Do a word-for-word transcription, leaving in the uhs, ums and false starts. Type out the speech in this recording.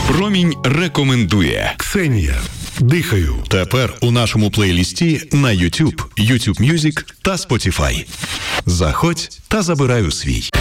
Промінь рекомендує. Ксенія. Дихаю. Тепер у нашому плейлісті на YouTube, YouTube Music та Spotify. Заходь та забирай у свій.